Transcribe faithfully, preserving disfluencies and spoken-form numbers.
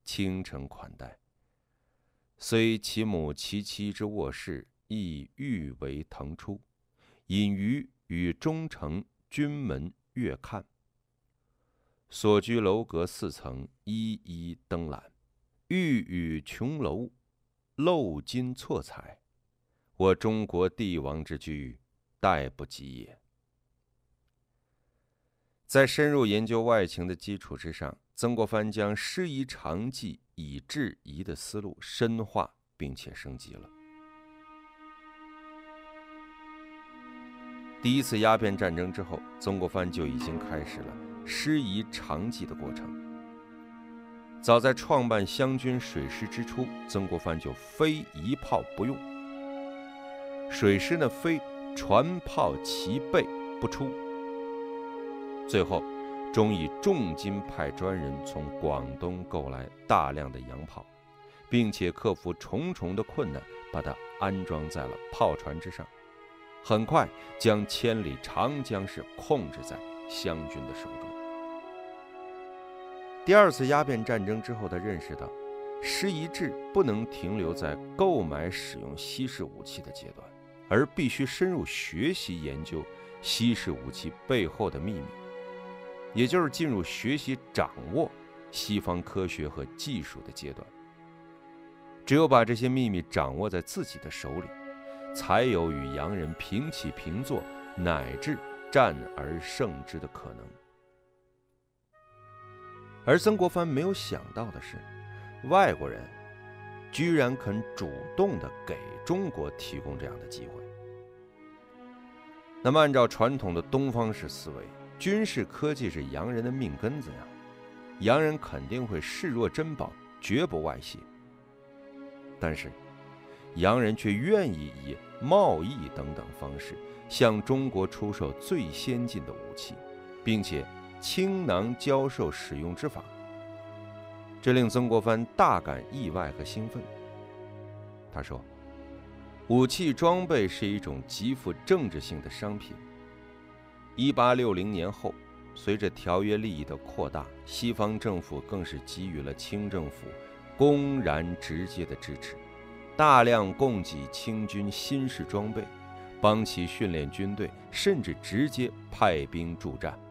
倾城款待。虽其母其妻之卧室，亦欲为腾出，隐于与中丞军门阅看。所居楼阁四层，一一登览，玉宇琼楼，镂金错彩，我中国帝王之居，殆不及也。在深入研究外情的基础之上，曾国藩将师夷长技以制夷的思路深化并且升级了。第一次鸦片战争之后，曾国藩就已经开始了师夷长技的过程。早在创办湘军水师之初，曾国藩就非一炮不用。水师呢，非船炮齐备不出。最后，终以重金派专人从广东购来大量的洋炮，并且克服重重的困难，把它安装在了炮船之上。很快将千里长江是控制在湘军的手中。第二次鸦片战争之后，他认识到，师夷制不能停留在购买使用西式武器的阶段，而必须深入学习研究西式武器背后的秘密，也就是进入学习掌握西方科学和技术的阶段。只有把这些秘密掌握在自己的手里，才有与洋人平起平坐，乃至战而胜之的可能。而曾国藩没有想到的是，外国人居然肯主动地给中国提供这样的机会。那么按照传统的东方式思维，军事科技是洋人的命根子呀，洋人肯定会视若珍宝，绝不外泄。但是洋人却愿意以贸易等等方式向中国出售最先进的武器，并且倾囊教授使用之法，这令曾国藩大感意外和兴奋。他说，武器装备是一种极富政治性的商品。一八六零年后，随着条约利益的扩大，西方政府更是给予了清政府公然直接的支持，大量供给清军新式装备，帮其训练军队，甚至直接派兵助战。